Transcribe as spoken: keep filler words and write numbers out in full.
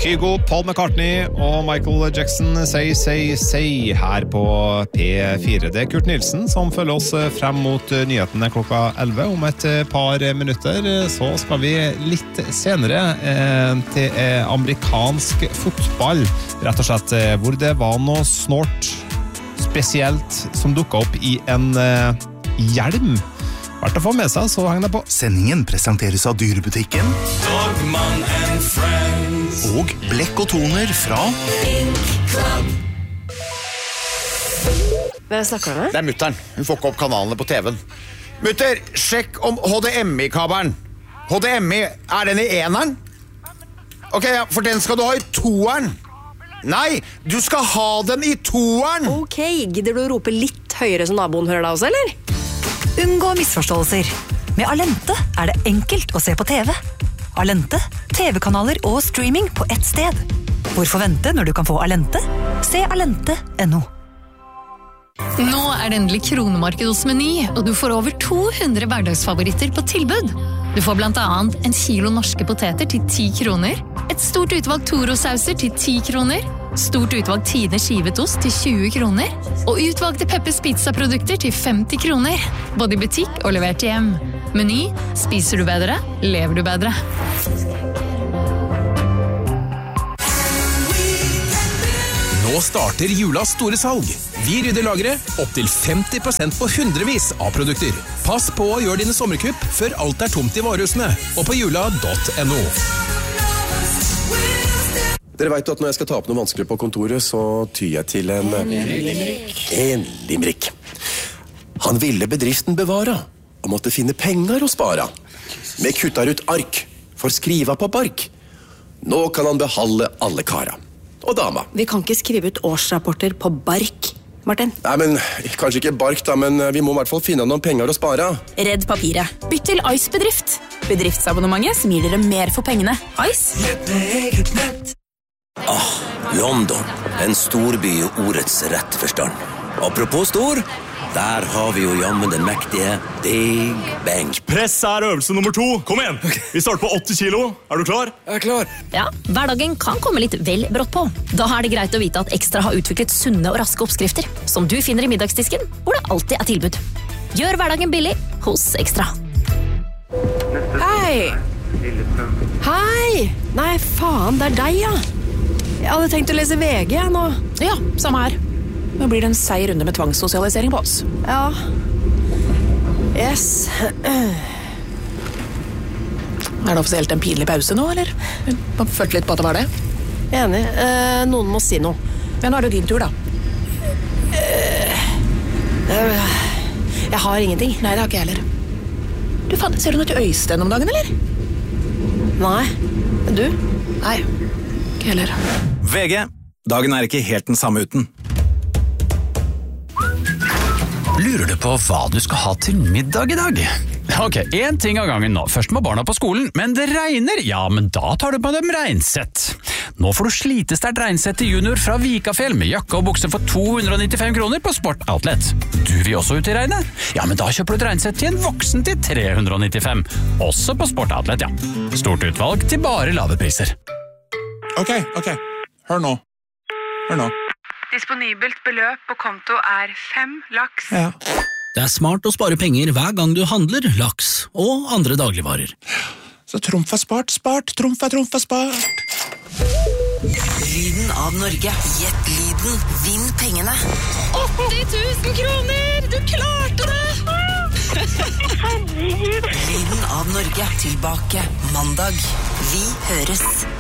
Kygo, Paul McCartney og Michael Jackson Say, Say, Say her på P fire. Det er Kurt Nilsen som følger oss frem mot nyhetene klokka elleve. Om et par minutter så skal vi litt senere eh, til eh, amerikansk fotball, rett og slett, eh, hvor det var noe snort spesielt som dukket opp i en eh, hjelm. Vært å få med seg, så heng det på. Sendingen presenteres av dyrebutikken Dogman and Friends og Blekk og Toner fra Ink Club. Hvem snakker du med? Det er mutteren. Hun får ikke opp kanalene på T V-en. Mutter, sjekk om H D M I-kabelen. H D M I, er den i eneren? Ok, ja, for den skal du ha i toeren. Nei, du skal ha den i toeren. Ok, gidder du å rope litt høyere så naboen hører deg også, eller? Unngå misforståelser. Med Alente er det enkelt å se på T V. Alente, T V-kanaler og streaming på ett sted. Hvorfor vente når du kan få Alente? Se alente punktum no. Nå er det endelig kronemarked hos Meny, og du får over to hundre hverdagsfavoritter på tilbud. Du får blant annet en kilo norske poteter til ti kroner, et stort utvalg Toro-sauser til ti kroner, stort utvalg Tine skivetost til tjue kroner, og utvalgte Peppers Pizza-produkter til femti kroner, både i butikk og levert hjem. Meny, spiser du bedre, lever du bedre. Nå starter julas store salg. Vi rydder lageret opp til femti prosent på hundrevis av produkter. Pass på å gjøre dine sommerkupp før alt er tomt i varehusene, og på jula punktum no. Dere vet at når jeg skal ta opp noe vanskelig på kontoret, så tyr jeg til en... En limerick. Han ville bedriften bevara, og måtte finne penger å spara. Vi kuttar ut ark, for skriva på bark. Nå kan han behalde alle kara. Og dama. Vi kan ikke skrive ut årsrapporter på bark, Martin. Nei, men kanskje ikke bark da, men vi må i hvert fall finne noen penger å spara. Redd papiret. Bytt til Ice Bedrift. Bedriftsabonnementet som gir dere mer for pengene. Ice. Ah, London. En storby i ordets rett forstand. Apropos stor, der har vi jo jammen den mektige Big Bang. Press er øvelse nummer to. Kom igjen. Vi starter på åtti kilo. Er du klar? Jeg er klar. Ja, hverdagen kan komme litt vel brått på. Da er det greit å vite at Ekstra har utviklet sunne og raske oppskrifter, som du finner i middagsdisken, hvor det alltid er tilbud. Gjør hverdagen billig hos Ekstra. Hei! Hei! Nei, faen, det er deg, ja. Jeg hadde tenkt å lese V G, jeg, nå. Ja, samme her. Nå blir det en seig runde med tvangssosialisering på oss. Ja. Yes. Er det offisielt en pinlig pause nå, eller? Man følte litt på at det var det. Enig. Eh, noen må si noe. Ja, nå er det din tur, da. Eh, jeg har ingenting. Nei, det har ikke jeg heller. Du, faen, ser du noe til Øystein om dagen, eller? Nei. Du? Nei, ikke heller. V G. Dagen er ikke helt den samme uten. Lurer du på hva du skal ha til middag i dag? Ok, en ting av gangen nå. Først må barna på skolen, men det regner. Ja, men da tar du på dem regnsett. Nå får du slitesterkt regnsett til junior fra Vikafjell med jakke og bukse for to hundre nittifem kroner på Sport Outlet. Du vil også ut i regnet? Ja, men da kjøper du et regnsett til en voksen til tre hundre nittifem. Også på Sport Outlet, ja. Stort utvalg til bare lave priser. Ok, ok. Hør nå. Hør nå. Disponibelt beløp på konto er fem laks. Ja. Det er smart å spare penger hver gang du handler laks og andre dagligvarer. Så trumf er spart, spart, trumf er trumf er spart. Lyden av Norge. Gjett lyden. Vinn pengene. åtti tusen kroner! Du klarte det! Lyden av Norge. Tilbake mandag. Vi høres.